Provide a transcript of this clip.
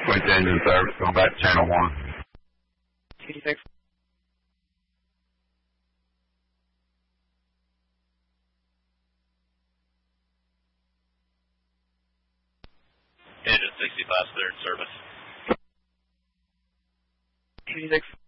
Switch engine service, going back to channel 1. 86. Engine 65 cleared service. 86.